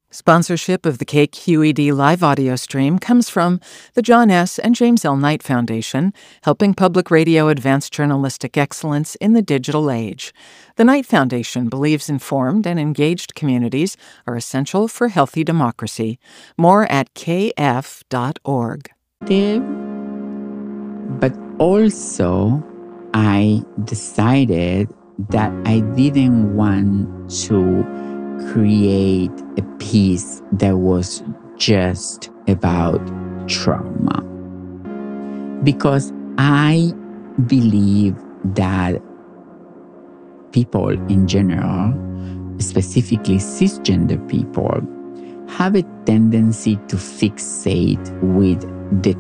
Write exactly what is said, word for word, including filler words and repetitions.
Sponsorship of the K Q E D live audio stream comes from the John S. and James L. Knight Foundation, helping public radio advance journalistic excellence in the digital age. The Knight Foundation believes informed and engaged communities are essential for healthy democracy. More at k f dot org. But also, I decided that I didn't want to create a piece that was just about trauma. Because I believe that people in general, specifically cisgender people, have a tendency to fixate with the